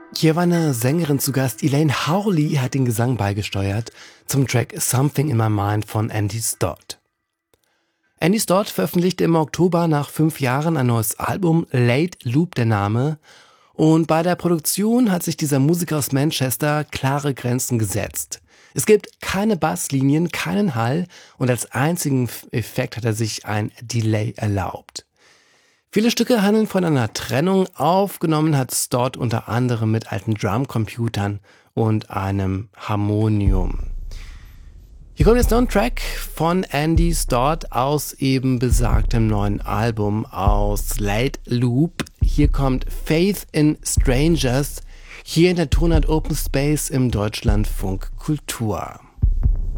Hier war eine Sängerin zu Gast. Elaine Hawley hat den Gesang beigesteuert zum Track Something in My Mind von Andy Stott. Andy Stott veröffentlichte im Oktober nach 5 Jahren ein neues Album, Late Loop der Name. Und bei der Produktion hat sich dieser Musiker aus Manchester klare Grenzen gesetzt. Es gibt keine Basslinien, keinen Hall und als einzigen Effekt hat er sich ein Delay erlaubt. Viele Stücke handeln von einer Trennung. Aufgenommen hat Stott unter anderem mit alten Drumcomputern und einem Harmonium. Hier kommt jetzt noch ein Track von Andy Stott aus eben besagtem neuen Album aus Late Loop. Hier kommt Faith in Strangers, hier in der Tonart Open Space im Deutschlandfunk Kultur.